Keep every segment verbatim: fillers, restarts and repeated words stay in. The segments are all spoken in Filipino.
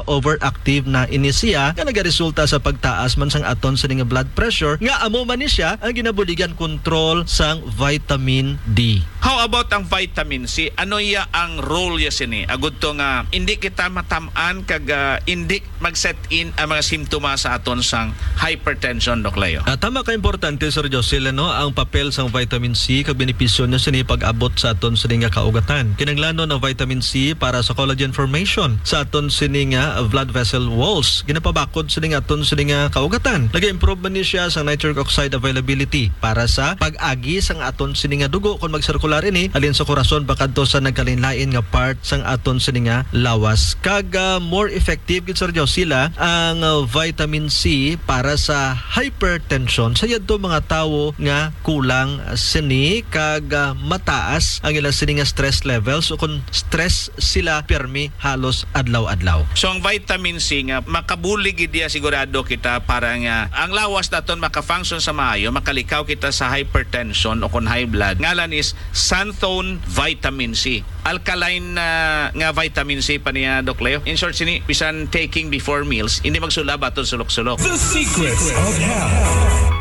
overactive na inisiya nga nagaresulta sa pagtaas man sang aton sa nga blood pressure nga amo man ni siya ang ginabuligan control sang vitamin D. How about ang vitamin C? Ano ya ang role ya sini? Agud to nga hindi kita matam-an kag uh, hindi mag-set in ang mga simptomas sa aton sang hypertension, Dok Leo. Uh, tama ka importante Sir Josel, no? Ang papel sang vitamin C kag benepisyo niya sini pag-abot sa aton sini nga kaugatan. Kinahanglan ng vitamin C para sa collagen formation sa aton sini nga blood vessel walls. Ginapabakod sini nga aton sini nga kaugatan. Nag-improve man ni siya sa nitric oxide availability para sa pag-agi sang aton sini nga dugo kung magsirkular ini alin sa korason bakadto sa nagkalinlain nga part sang aton sini nga lawas. Kag uh, more effective gid Sir Josila ang uh, vitamin C para sa hypertension sa yadto mga tawo nga kulang sini kag uh, mataas ang ilang sini nga stress levels o kung stress sila permi halos adlaw-adlaw. So ang vitamin C nga makabulig gid dia sigurado kita para nga ang lawas naton maka-function sa maayo, makalikaw kita sa hypertension o kung high blood. Ngalan is xanthone vitamin C. Alkaline na uh, nga vitamin C pa niya, Doc Leo. In short, sini bisan taking before meals, hindi magsulab aton sulok-sulok. The secrets of health.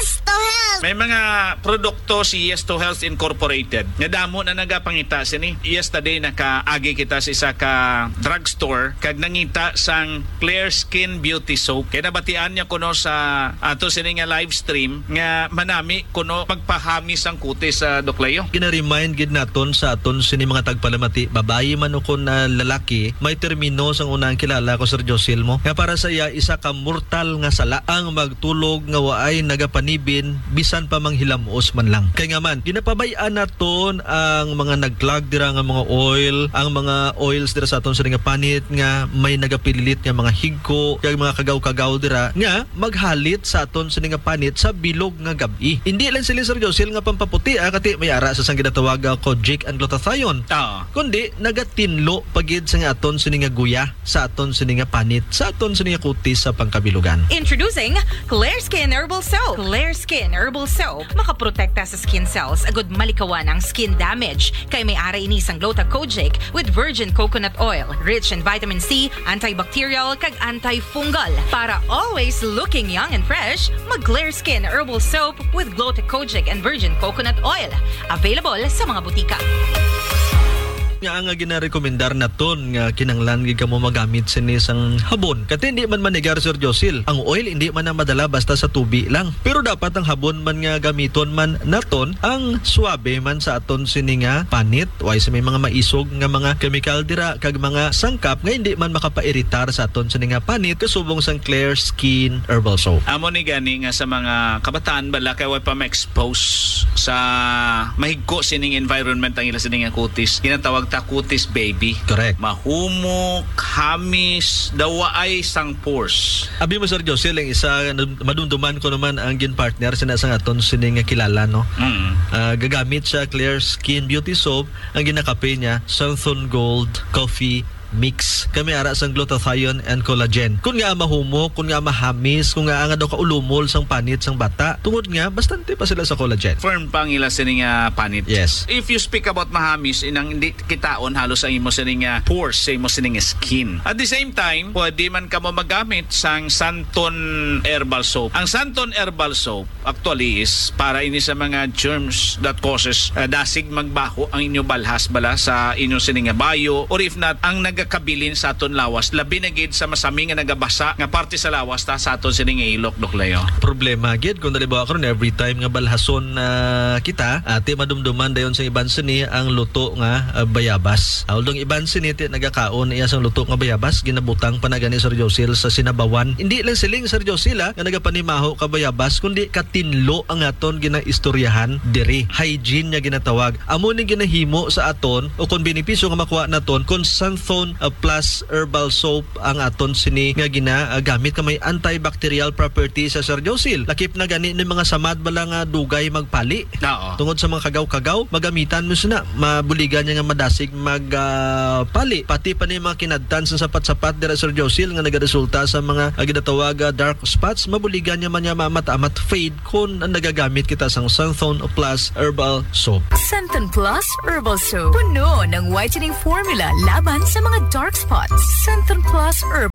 May mga produkto si Yes to Health Incorporated. Nadamo na nagapangita sini. Yesterday nakaagi kita sa isa ka drugstore kag nangita sang Clear Skin Beauty Soap. Kaya nabatian niya kuno sa ato sini nga live stream nga manami kuno magpahamis ang kutis sa Doc Leo. Gina-remind gid naton sa aton sini mga tagpalamati, babayi man o kun na lalaki, may termino sang unang kilala ko Sir Josil mo. Nga para sa iya isa ka mortal nga sala ang magtulog nga waay nagapanibin bisan pa manghilamos man lang. Kaya nga man, ginapabayaan naton ang mga nagklag dira nga mga oil, ang mga oils dira sa aton sa nga panit nga may nagapililit nga mga higko, kag mga kagaw-kagaw dira nga maghalit sa aton sa nga panit sa bilog nga gabi. Hindi lang sila Sir Josil nga pampaputi ah, kati may ara sa sang ginatawag kojic and glutathione. Oo. Kundi nagatinlo pagid sa nga aton sa nga guya sa aton sa nga panit sa aton sa nga kutis sa pangkabilugan. Introducing Clear Skin Herbal Soap. Clear Skin Herbal Soap makaprotekta sa skin cells agud malikawan ang skin damage kay may ara ini sang Glota Kojic with virgin coconut oil rich in vitamin C, antibacterial kag antifungal para always looking young and fresh. Mag Clear Skin Herbal Soap with Glota Kojic and virgin coconut oil available sa mga butika. Nga ang ginarekomendar naton nga kinanglan gid kamo magamit sini sang habon. Kati hindi man manigar Sir Josil. Ang oil hindi man na madala basta sa tubi lang. Pero dapat ang habon man nga gamiton man naton ang suabe man sa aton sini nga panit. Way sa may mga maisog nga mga chemical dira kag mga sangkap nga hindi man makapairitar sa aton sini nga panit kasubong sang Clear Skin Herbal Soap. Amo ni gani nga sa mga kabataan bala kay way pa ma-expose sa mahigko sining environment ang ila sini nga kutis. Ginatawag ta kutis baby. Correct. Mahumok, hamis, dawa ay sang pores. Abi mo Sir Josel, ang isa madumduman ko naman ang gin partner sa nasang aton sini nga kilala no. Mm. Uh, gagamit sa Clear Skin Beauty Soap ang ginakape niya Xanthone Gold Coffee Mix. Kami ara sang glutathione and collagen. Kung nga mahumok, kung nga mahamis, kung nga nga daw kaulumol sang panit sang bata, tungod nga bastante pa sila sa collagen. Firm pang ila sining nga panit. Yes. If you speak about mahamis, inang hindi kitaon halos ang imo sining nga pores sa imo sining skin. At the same time, pwede man ka mo magamit sang Xanthone Herbal Soap. Ang Xanthone Herbal Soap actually is para ini sa mga germs that causes uh, dasig magbaho ang inyo balhas bala sa inyo sining nga bayo, or if not ang nag kabilin sa aton lawas labi na gid sa masami nga nagabasa nga parte sa lawas ta sa aton sining ilok Doc Leo. Problema gid kung dalibawa karon every time nga balhason uh, kita ate madumduman dayon sa iban sini ang luto nga uh, bayabas. Although iban sini ti nagakaon iya sang luto nga bayabas ginabutang pa na gani Sir Josil sa sinabawan. Hindi lang siling Sir Josila nga nagapanimaho ka bayabas kundi katinlo ang aton ginaistoryahan diri. Hygiene nya ginatawag. Amo ni ginahimo sa aton o kung benepisyo nga makuha naton kung Xanthone Uh, plus herbal soap ang aton sini nga ginagamit uh, ka may antibacterial property sa Sir Josil. Lakip na gani ni mga samad bala nga dugay magpali. Oo. Tungod sa mga kagaw-kagaw, magamitan mo sina mabuligan niya nga madasig magpali. Uh, Pati pa ni mga kinadtan sa sapat-sapat dira Sir Josil nga nagaresulta sa mga uh, ginatawag uh, dark spots, mabuligan niya man niya mamatamat fade kung uh, nagagamit kita sang Xanthone plus herbal soap. Xanthone Plus Herbal Soap. Puno ng whitening formula laban sa mga dark spots. Xanthone Plus Herbal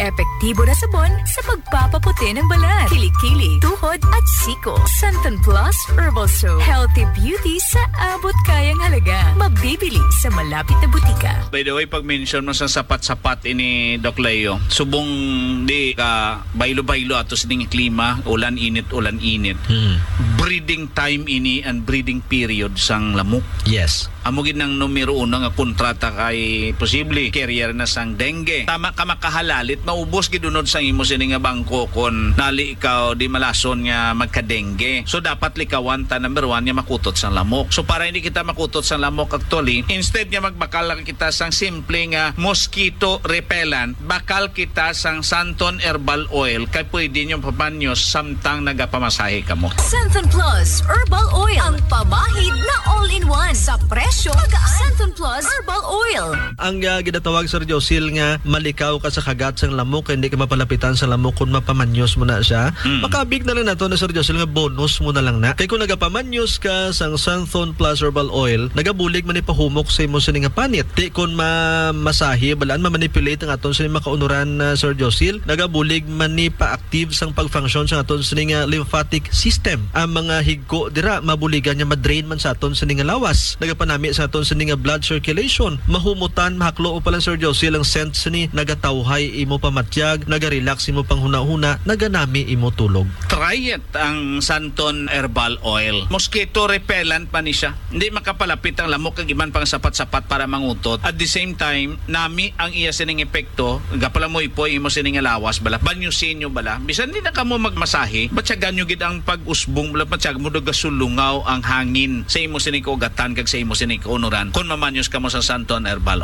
Epektibo na sabon sa pagpapaputi ng balat, kilikili, tuhod at siko. Santon Plus Herbal Soap. Healthy beauty sa abot kayang halaga. Mabibili sa malapit na butika. By the way, pag mention mo sa sapat-sapat ini Doc Leo, subong di ka baylo-baylo ato sining klima, ulan-init, ulan-init. Hmm. Breeding time ini and breeding period sang lamok. Yes. Amo gid nang numero uno nga kontrata kay posible carrier na sang dengue. Tama ka makahalalit, maubos gid unod sang imo sini nga bangko kon nali ikaw di malason nga magka-dengue. So dapat likawan ta number one nga makutot sang lamok. So para hindi kita makutot sang lamok actually, instead nga magbakal lang kita sang simple nga mosquito repellent, bakal kita sang Santon Herbal Oil kay pwede nyo papanyos samtang nagapamasahe ka mo. Santon Plus Herbal Oil. Ang pamahid na all-in-one. Sa presyo, magaan. Santon Plus Herbal Oil. Ang uh, ginatawag Sir Josil nga malikaw ka sa kagat sang lamok, hindi ka mapalapitan sa lamok kung mapamanyos mo na siya. Mm. Makabig na lang na to na Sir Josil nga bonus mo na lang na. Kaya kung nagapamanyos ka sang Santon Plus Herbal Oil, nagabulig man ipahumok sa imo sini nga panit. Di kung mamasahi, balaan mamanipulate ang aton sini makaunuran na Sir Josil, nagabulig man ni pa-active sang pag-function sa aton sini nga lymphatic system. Ang mga higko dira mabuligan niya madrain man sa aton sini nga lawas. Nagapanami sa aton sini nga blood circulation. Mahumutan, mahaklo o palang Sir Josil ang scent sini nagatawhay imo pamatyag, nagarelax imo panghuna-huna, naganami imo tulog. Try it ang Santon Herbal Oil. Mosquito repellent pa ni siya. Hindi makapalapit ang lamok kag iman pang sapat-sapat para mangutot. At the same time, nami ang iya sining epekto, gapala mo ipoy imo sining nga lawas bala. Banyusin nyo bala. Bisan di na kamo magmasahe, batyagan nyo gid ang pag-usbong bala, batyag mo daw gasulungaw ang hangin sa imo sining kaugatan kag sa imo sining kaunuran. Kung mamanyos kamo sa Santon Herbal